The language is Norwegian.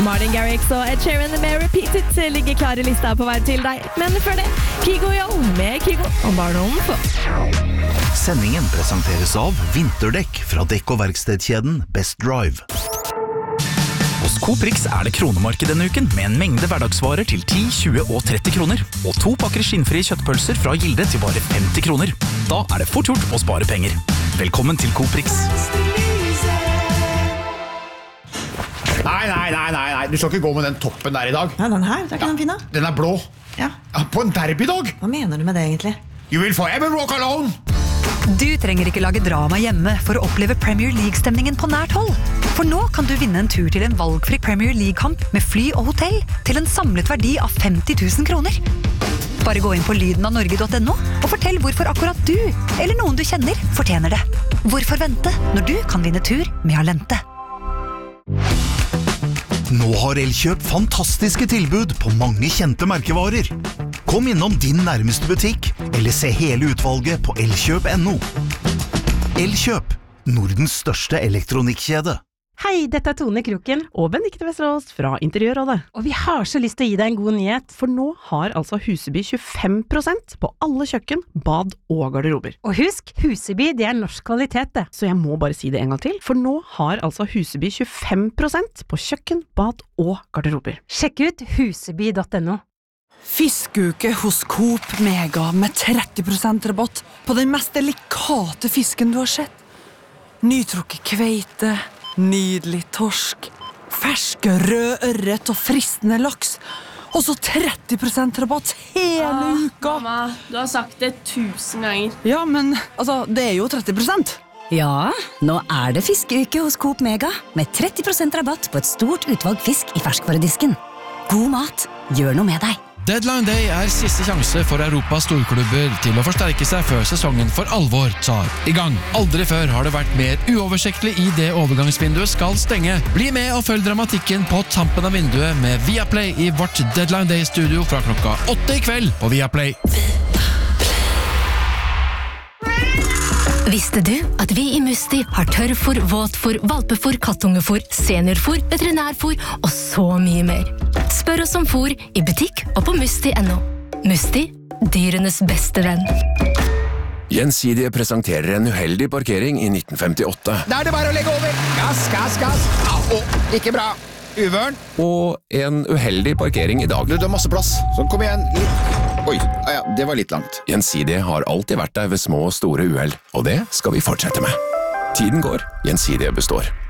Martin Garrix og Ed Sheeran med Repeat It ligger klar i lista på vei til deg. Men før det, Kygo Yo med Kygo og bare noen få. Sendingen presenteres av vinterdekk fra dekk- og verkstedkjeden Best Drive. Hos Coprix er det kronemarked denne uken med en mengde hverdagsvarer til 10, 20 og 30 kroner. Og 2 pakker skinnfrie kjøttpølser fra Gilde til bare 50 kroner. Da er det fort gjort å spare penger. Velkommen til Coprix. Nei, du skal ikke gå med den toppen der i dag. Nei, den her, det er ikke den fine. Den er blå. Ja. På en derbydag. Hva mener du med det egentlig? You will forever walk alone. Du trenger ikke lage drama hjemme for å oppleve Premier League-stemningen på nært hold. For nå kan du vinne en tur til en valgfri Premier League-kamp med fly og hotell til en samlet verdi av 50 000 kroner. Bare gå inn på lydenavnorge.no og fortell hvorfor akkurat du, eller noen du kjenner, fortjener det. Hvorfor vente når du kan vinne tur med Alente? Nå har Elkjøp fantastiske tilbud på mange kjente merkevarer. Kom innom din nærmeste butikk, eller se hele utvalget på elkjøp.no. Elkjøp, Nordens største elektronikkjede. Hei, dette er Tone Kroken og Benedikte Vesterås fra Interiørrådet. Og vi har så lyst til å gi deg en god nyhet, for nå har altså Huseby 25% på alle kjøkken, bad og garderober. Og husk, Huseby det er norsk kvalitet det. Så jeg må bare si det en gang til, for nå har altså Huseby 25% på kjøkken, bad og garderober. Sjekk ut huseby.no. Fiskeuke hos Coop Mega med 30% rabatt på den mest delikate fisken du har sett. Nytrukket kveite, nydelig torsk, ferske rød ørret og fristende laks. Og så 30% rabatt hele uka. Mamma, du har sagt det 1000 ganger. Ja, men altså, det er jo 30%. Ja, nå er det fiskeuke hos Coop Mega med 30% rabatt på et stort utvalg fisk i ferskvaredisken. God mat, gjør noe med deg. Deadline Day er siste sjanse for Europas storklubber til å forsterke seg før sesongen for alvor tar i gang. Aldri før har det vært mer uoversiktlig i det overgangsvinduet skal stenge. Bli med og følg dramatikken på tampen av vinduet med Viaplay i vårt Deadline Day-studio fra klokka 8 i kveld på Viaplay. Visste du at vi i Musti har tørrfôr, våtfôr, valpefôr, kattungefôr, seniorfôr, veterinærfôr og så mye mer? Spør oss om fôr i butikk og på musti.no. Musti, dyrenes beste venn. Gjensidige presenterer en uheldig parkering i 1958. Da er det bare å legge over. Gass, gass, gass. Ikke bra. Uvørn. Og en uheldig parkering i dag. Du har masse plass. Så kom igjen. Oi, ja, det var litt langt. Gjensidige har alltid vært der ved små og store uheld, og det skal vi fortsette med. Tiden går, Gjensidige består.